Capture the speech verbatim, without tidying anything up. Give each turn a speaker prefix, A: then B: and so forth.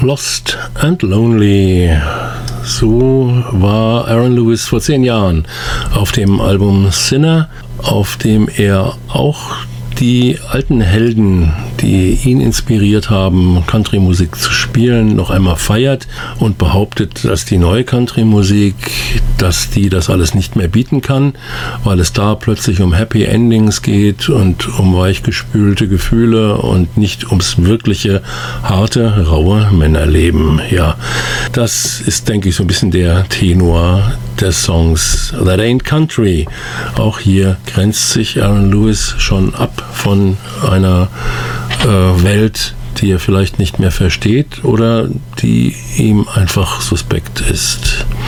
A: Lost and Lonely. So war Aaron Lewis vor zehn Jahren auf dem Album Sinner, auf dem er auch die alten Helden, die ihn inspiriert haben, Country-Musik zu spielen, noch einmal feiert und behauptet, dass die neue Country-Musik, dass die das alles nicht mehr bieten kann, weil es da plötzlich um Happy Endings geht und um weichgespülte Gefühle und nicht ums wirkliche, harte, raue Männerleben. Ja, das ist, denke ich, so ein bisschen der Tenor des Songs That Ain't Country. Auch hier grenzt sich Aaron Lewis schon ab von einer äh, Welt, die er vielleicht nicht mehr versteht oder die ihm einfach suspekt ist.